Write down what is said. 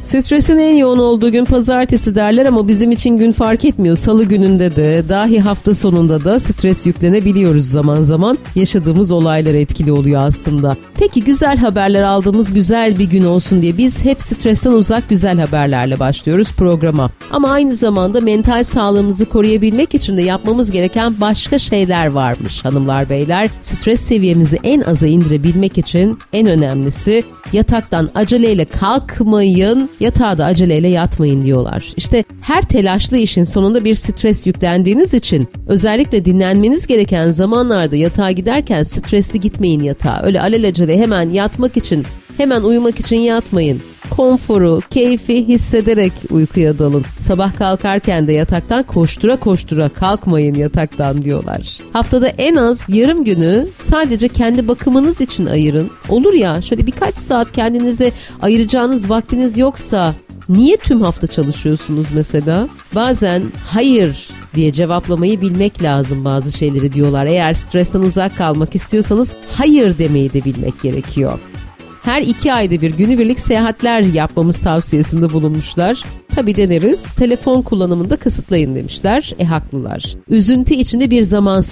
Stresin en yoğun olduğu gün pazartesi derler ama bizim için gün fark etmiyor. Salı gününde de, dahi hafta sonunda da stres yüklenebiliyoruz zaman zaman. Yaşadığımız olaylar etkili oluyor aslında. Peki güzel haberler aldığımız güzel bir gün olsun diye biz hep stresten uzak güzel haberlerle başlıyoruz programa. Ama aynı zamanda mental sağlığımızı koruyabilmek için de yapmamız gereken başka şeyler varmış hanımlar beyler. Stres seviyemizi en aza indirebilmek için en önemlisi yataktan aceleyle kalkmayın, yatağa da aceleyle yatmayın diyorlar. İşte her telaşlı işin sonunda bir stres yüklendiğiniz için özellikle dinlenmeniz gereken zamanlarda yatağa giderken stresli gitmeyin yatağa. Öyle alelacele hemen yatmak için, hemen uyumak için yatmayın. Konforu, keyfi hissederek uykuya dalın. Sabah kalkarken de yataktan koştura koştura kalkmayın yataktan diyorlar. Haftada en az yarım günü sadece kendi bakımınız için ayırın. Olur ya, şöyle birkaç saat kendinize ayıracağınız vaktiniz yoksa niye tüm hafta çalışıyorsunuz mesela? Bazen hayır diye cevaplamayı bilmek lazım bazı şeyleri diyorlar. Eğer stresten uzak kalmak istiyorsanız hayır demeyi de bilmek gerekiyor. Her 2 ayda bir günübirlik seyahatler yapmamız tavsiyesinde bulunmuşlar. Tabii deneriz, telefon kullanımını da kısıtlayın demişler. Haklılar. Üzüntü içinde bir zaman